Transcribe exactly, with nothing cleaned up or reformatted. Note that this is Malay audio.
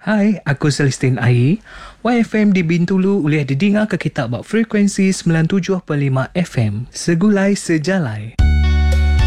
Hai, aku Celestine Ai. Y F M di Bintulu boleh didengar ke kita buat frekuensi sembilan puluh tujuh perpuluhan lima F M. Segulai sejalai.